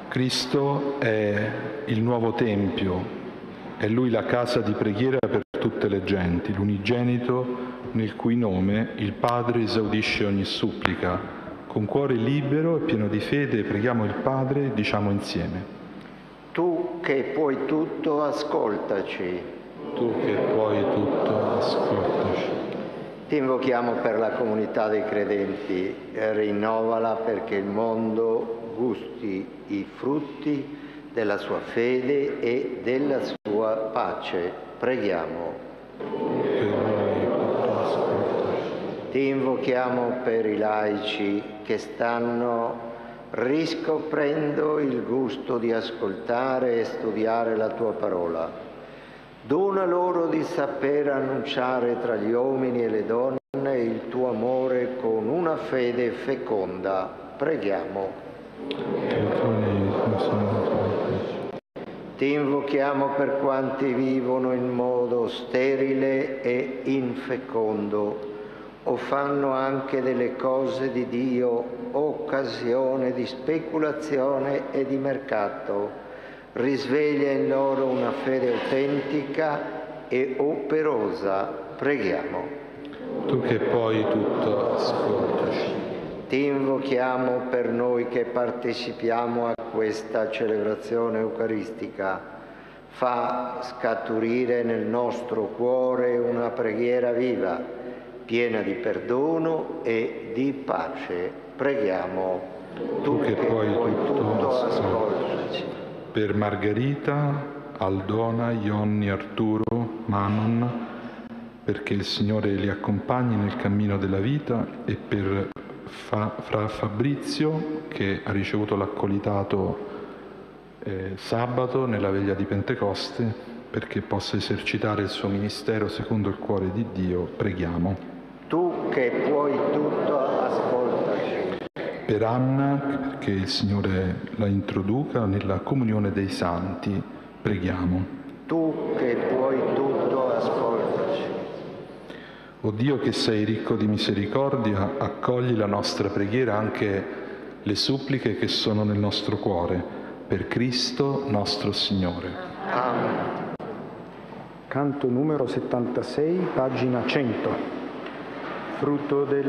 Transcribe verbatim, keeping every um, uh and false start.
Cristo è il nuovo Tempio, è Lui la casa di preghiera per tutte le genti, l'unigenito nel cui nome il Padre esaudisce ogni supplica. Con cuore libero e pieno di fede preghiamo il Padre e diciamo insieme: Tu che puoi tutto, ascoltaci. Tu che puoi tutto, ascoltaci. Ti invochiamo per la comunità dei credenti, rinnovala perché il mondo gusti i frutti della sua fede e della sua pace. Preghiamo. Ti invochiamo per i laici che stanno riscoprendo il gusto di ascoltare e studiare la tua parola. Dona loro di saper annunciare tra gli uomini e le donne il tuo amore con una fede feconda. Preghiamo. Ti invochiamo per quanti vivono in modo sterile e infecondo o fanno anche delle cose di Dio occasione di speculazione e di mercato. Risveglia in loro una fede autentica e operosa. Preghiamo. Tu che puoi tutto, ascoltaci. Ti invochiamo per noi che partecipiamo a questa celebrazione eucaristica. Fa scaturire nel nostro cuore una preghiera viva, piena di perdono e di pace. Preghiamo. Tu, tu che, che puoi tutto, tutto ascoltaci. Per Margherita, Aldona, Ionni, Arturo, Manon, perché il Signore li accompagni nel cammino della vita, e per Fa, Fra Fabrizio, che ha ricevuto l'accolitato eh, sabato nella veglia di Pentecoste, perché possa esercitare il suo ministero secondo il cuore di Dio. Preghiamo. Tu che puoi tutto, ascoltaci. Per Anna, perché il Signore la introduca nella comunione dei santi. Preghiamo. Tu che puoi tutto, ascoltaci. O Dio che sei ricco di misericordia, accogli la nostra preghiera, anche le suppliche che sono nel nostro cuore, per Cristo nostro Signore. Amen. Canto numero settantasei, pagina cento. Frutto del